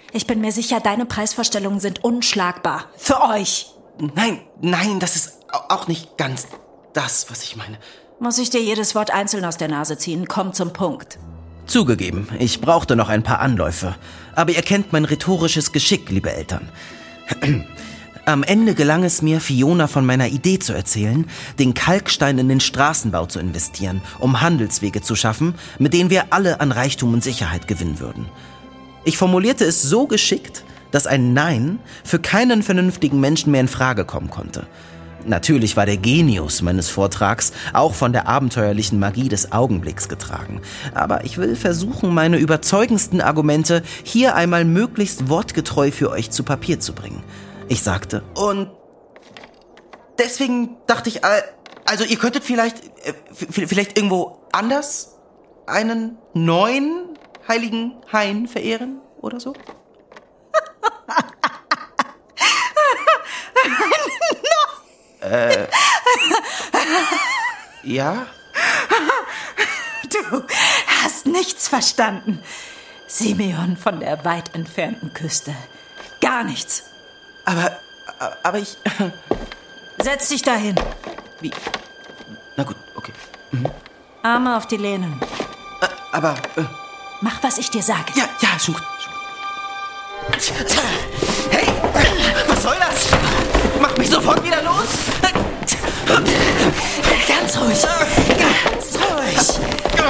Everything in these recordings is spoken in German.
Ich bin mir sicher, deine Preisvorstellungen sind unschlagbar. Für euch. Nein, das ist auch nicht ganz das, was ich meine. Muss ich dir jedes Wort einzeln aus der Nase ziehen? Komm zum Punkt. Zugegeben, ich brauchte noch ein paar Anläufe. Aber ihr kennt mein rhetorisches Geschick, liebe Eltern. Am Ende gelang es mir, Fiona von meiner Idee zu erzählen, den Kalkstein in den Straßenbau zu investieren, um Handelswege zu schaffen, mit denen wir alle an Reichtum und Sicherheit gewinnen würden. Ich formulierte es so geschickt, dass ein Nein für keinen vernünftigen Menschen mehr in Frage kommen konnte. Natürlich war der Genius meines Vortrags auch von der abenteuerlichen Magie des Augenblicks getragen. Aber ich will versuchen, meine überzeugendsten Argumente hier einmal möglichst wortgetreu für euch zu Papier zu bringen. Ich sagte, und deswegen dachte ich, also ihr könntet vielleicht irgendwo anders einen neuen heiligen Hain verehren oder so? Ja? Du hast nichts verstanden. Simeon von der weit entfernten Küste. Gar nichts. Aber ich... Setz dich dahin. Wie? Na gut, okay. Arme auf die Lehnen. Aber... Mach, was ich dir sage. Ja, schon gut. Hey, was soll das? Mach mich sofort wieder los. Ganz ruhig. Ganz ruhig.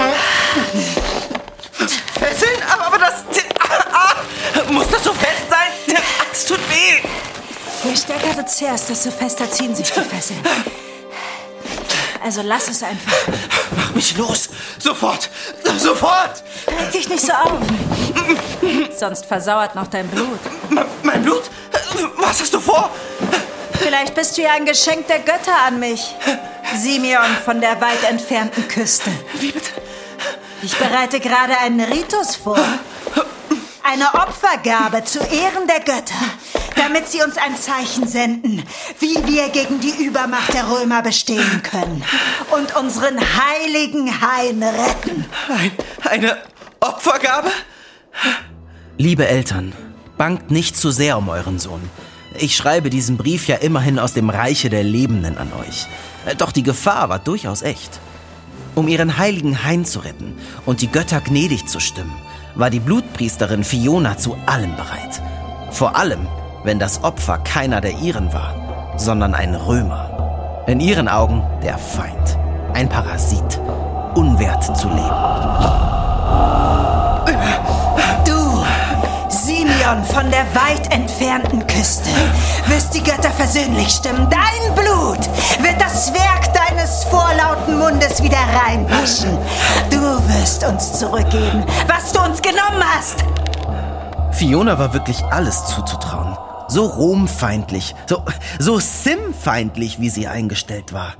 Fesseln? Aber das... muss das so fest sein? Es tut weh. Je stärker du zehrst, desto fester ziehen sich die Fesseln. Also lass es einfach. Mach mich los. Sofort. Sofort. Reg dich nicht so auf. Sonst versauert noch dein Blut. Mein Blut? Was hast du vor? Vielleicht bist du ja ein Geschenk der Götter an mich. Simeon von der weit entfernten Küste. Wie bitte? Ich bereite gerade einen Ritus vor. Eine Opfergabe zu Ehren der Götter, damit sie uns ein Zeichen senden, wie wir gegen die Übermacht der Römer bestehen können und unseren heiligen Hain retten. Eine Opfergabe? liebe Eltern, bangt nicht zu sehr um euren Sohn. Ich schreibe diesen Brief ja immerhin aus dem Reiche der Lebenden an euch. Doch die Gefahr war durchaus echt. Um ihren heiligen Hain zu retten und die Götter gnädig zu stimmen, war die Blutpriesterin Fiona zu allem bereit. Vor allem, wenn das Opfer keiner der ihren war, sondern ein Römer. In ihren Augen der Feind, ein Parasit, unwert zu leben. Du, Simeon von der weit entfernten Küste, wirst die Götter versöhnlich stimmen. Dein Blut wird das Werk deines vorlauten Mundes wieder reinwaschen. Du wirst uns zurückgeben, was du uns genommen hast. Fiona war wirklich alles zuzutrauen. So romfeindlich, so simfeindlich, wie sie eingestellt war.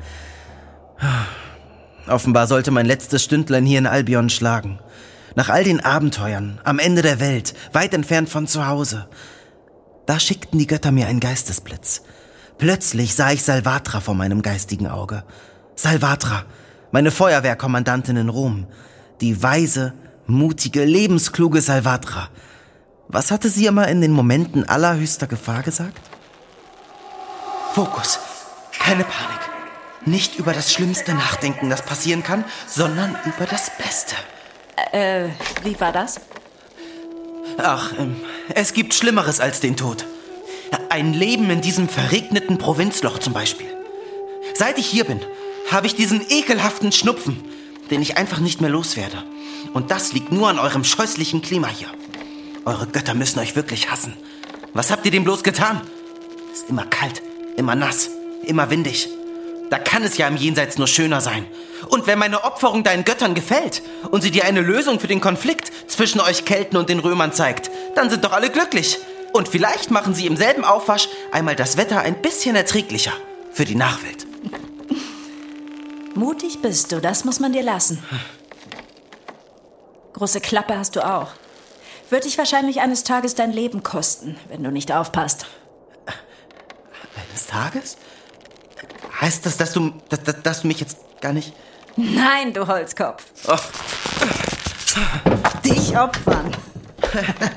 Offenbar sollte mein letztes Stündlein hier in Albion schlagen. Nach all den Abenteuern, am Ende der Welt, weit entfernt von zu Hause. Da schickten die Götter mir einen Geistesblitz. Plötzlich sah ich Salvatra vor meinem geistigen Auge. Salvatra, meine Feuerwehrkommandantin in Rom. Die weise, mutige, lebenskluge Salvatra. Was hatte sie immer in den Momenten allerhöchster Gefahr gesagt? Fokus, keine Panik. Nicht über das Schlimmste nachdenken, das passieren kann, sondern über das Beste. Wie war das? Ach, es gibt Schlimmeres als den Tod. Ein Leben in diesem verregneten Provinzloch zum Beispiel. Seit ich hier bin, habe ich diesen ekelhaften Schnupfen, den ich einfach nicht mehr loswerde. Und das liegt nur an eurem scheußlichen Klima hier. Eure Götter müssen euch wirklich hassen. Was habt ihr dem bloß getan? Es ist immer kalt, immer nass, immer windig. Da kann es ja im Jenseits nur schöner sein. Und wenn meine Opferung deinen Göttern gefällt und sie dir eine Lösung für den Konflikt zwischen euch Kelten und den Römern zeigt, dann sind doch alle glücklich. Und vielleicht machen sie im selben Aufwasch einmal das Wetter ein bisschen erträglicher für die Nachwelt. Mutig bist du, das muss man dir lassen. Große Klappe hast du auch. Wird dich wahrscheinlich eines Tages dein Leben kosten, wenn du nicht aufpasst. Eines Tages? Heißt das, dass du mich jetzt gar nicht... Nein, du Holzkopf. Oh. Dich opfern.